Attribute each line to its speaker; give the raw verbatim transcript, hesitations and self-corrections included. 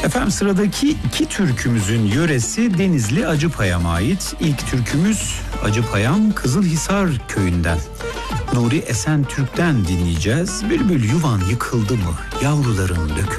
Speaker 1: Efendim sıradaki iki türkümüzün yöresi Denizli Acıpayam'a ait. İlk türkümüz Acıpayam Kızılhisar köyünden. Nuri Esen Türk'ten dinleyeceğiz. Bülbül yuvan yıkıldı mı, yavruların döküldü.